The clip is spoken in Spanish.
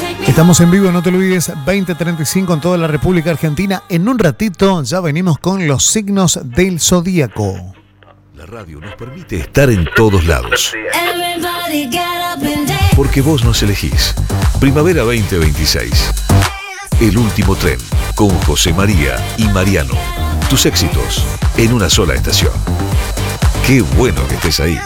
Estamos en vivo, no te olvides, 20:35 en toda la República Argentina. En un ratito ya venimos con los signos del zodíaco. La radio nos permite estar en todos lados. Porque vos nos elegís. Primavera 2026. El último tren con José María y Mariano. Tus éxitos en una sola estación. Qué bueno que estés ahí.